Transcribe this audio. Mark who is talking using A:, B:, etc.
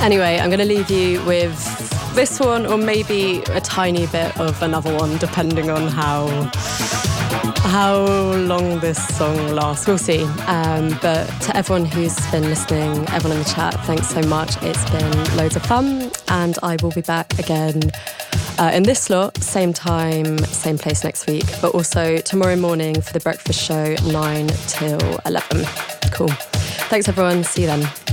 A: Anyway, I'm going to leave you with this one or maybe a tiny bit of another one, depending on how long this song lasts. We'll see. But to everyone who's been listening, everyone in the chat, thanks so much. It's been loads of fun, and I will be back again in this slot, same time, same place next week, but also tomorrow morning for the breakfast show, 9 till 11. Cool. Thanks everyone. See you then.